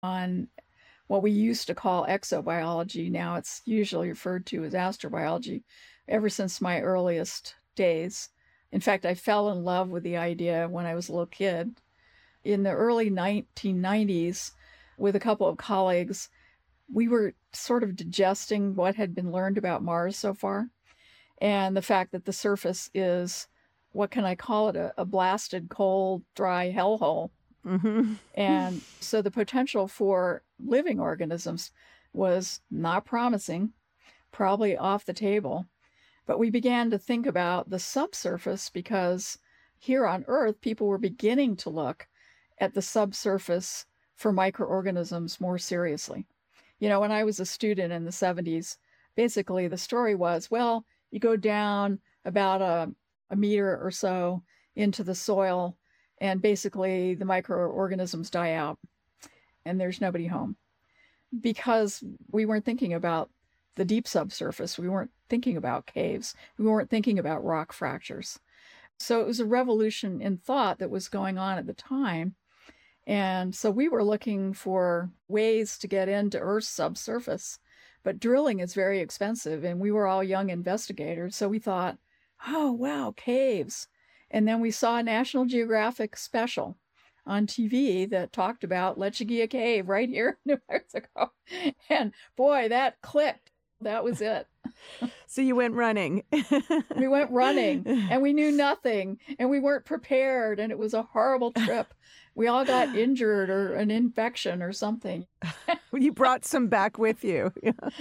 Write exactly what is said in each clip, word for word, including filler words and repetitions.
on what we used to call exobiology. Now it's usually referred to as astrobiology ever since my earliest days. In fact, I fell in love with the idea when I was a little kid. In the early nineteen nineties, with a couple of colleagues, we were sort of digesting what had been learned about Mars so far, and the fact that the surface is, what can I call it, a, a blasted, cold, dry hellhole. Mm-hmm. And so the potential for living organisms was not promising, probably off the table. But we began to think about the subsurface because here on Earth, people were beginning to look at the subsurface for microorganisms more seriously. You know, when I was a student in the seventies, basically the story was, well, you go down about a, a meter or so into the soil, and basically the microorganisms die out, and there's nobody home. Because we weren't thinking about the deep subsurface. We weren't thinking about caves. We weren't thinking about rock fractures. So it was a revolution in thought that was going on at the time. And so we were looking for ways to get into Earth's subsurface. But drilling is very expensive, and we were all young investigators. So we thought, oh, wow, caves. And then we saw a National Geographic special on T V that talked about Lechuguilla Cave right here in New Mexico. And boy, that clicked. That was it. So you went running. We went running, and we knew nothing, and we weren't prepared, and it was a horrible trip. We all got injured or an infection or something. You brought some back with you.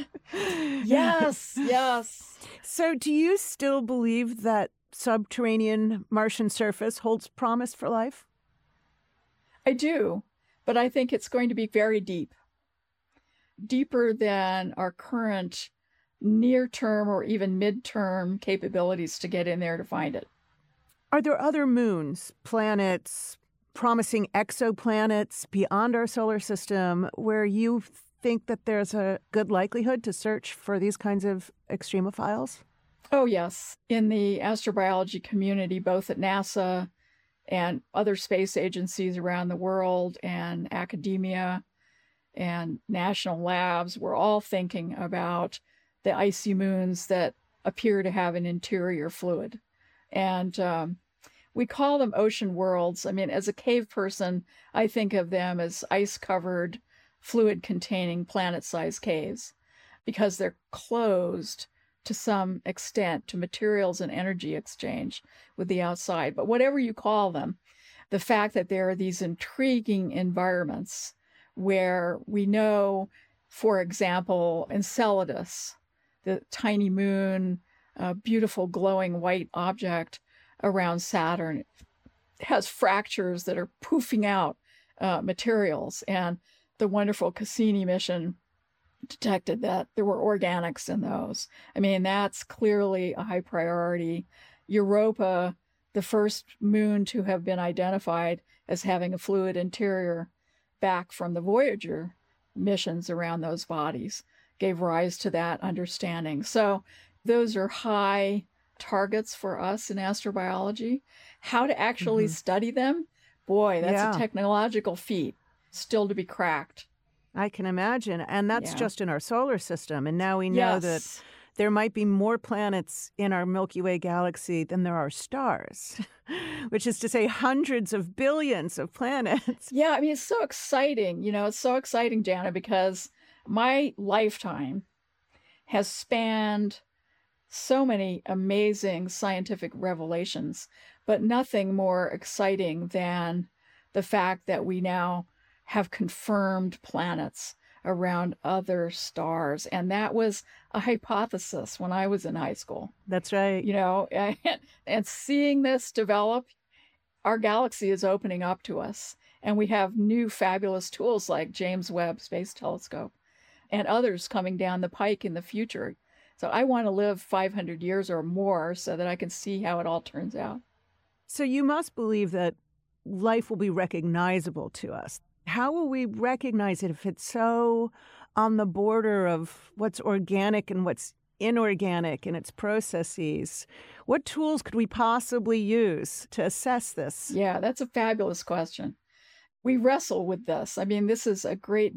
Yes, yes. So do you still believe that subterranean Martian surface holds promise for life? I do, but I think it's going to be very deep. Deeper than our current near-term or even mid-term capabilities to get in there to find it. Are there other moons, planets, promising exoplanets beyond our solar system where you think that there's a good likelihood to search for these kinds of extremophiles? Oh, yes. In the astrobiology community, both at NASA and other space agencies around the world and academia and national labs, we're all thinking about the icy moons that appear to have an interior fluid. And um, we call them ocean worlds. I mean, as a cave person, I think of them as ice-covered, fluid-containing planet-sized caves because they're closed to some extent to materials and energy exchange with the outside. But whatever you call them, the fact that there are these intriguing environments where we know, for example, Enceladus, the tiny moon, a beautiful glowing white object around Saturn, has fractures that are poofing out uh, materials. And the wonderful Cassini mission detected that there were organics in those. I mean, that's clearly a high priority. Europa, the first moon to have been identified as having a fluid interior back from the Voyager missions around those bodies, gave rise to that understanding. So those are high targets for us in astrobiology. How to actually mm-hmm. study them, boy, that's yeah. a technological feat still to be cracked. I can imagine. And that's yeah. just in our solar system. And now we know yes. that there might be more planets in our Milky Way galaxy than there are stars, which is to say hundreds of billions of planets. Yeah, I mean, it's so exciting. You know, it's so exciting, Jana, because my lifetime has spanned so many amazing scientific revelations, but nothing more exciting than the fact that we now have confirmed planets around other stars. And that was a hypothesis when I was in high school. That's right. You know, and, and seeing this develop, our galaxy is opening up to us. And we have new fabulous tools like James Webb Space Telescope and others coming down the pike in the future. So I want to live five hundred years or more so that I can see how it all turns out. So you must believe that life will be recognizable to us. How will we recognize it if it's so on the border of what's organic and what's inorganic in its processes? What tools could we possibly use to assess this? Yeah, that's a fabulous question. We wrestle with this. I mean, this is a great